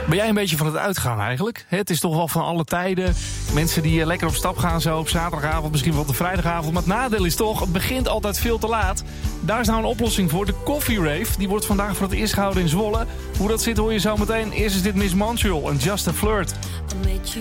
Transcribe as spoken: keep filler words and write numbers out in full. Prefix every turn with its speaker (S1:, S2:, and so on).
S1: Ben jij een beetje van het uitgaan eigenlijk? Het is toch wel van alle tijden. Mensen die lekker op stap gaan zo op zaterdagavond, misschien wel op de vrijdagavond. Maar het nadeel is toch, het begint altijd veel te laat. Daar is nou een oplossing voor. De Coffee Rave. Die wordt vandaag voor het eerst gehouden in Zwolle. Hoe dat zit hoor je zo meteen. Eerst is dit Miss Montreal en Just a Flirt.